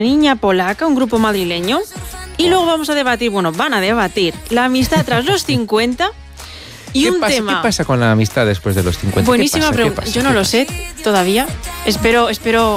Niña Polaca, un grupo madrileño. Y luego vamos a debatir, van a debatir la amistad tras los 50 y un tema. ¿Qué pasa con la amistad después de los 50? Buenísima pregunta. Yo no lo sé todavía. Espero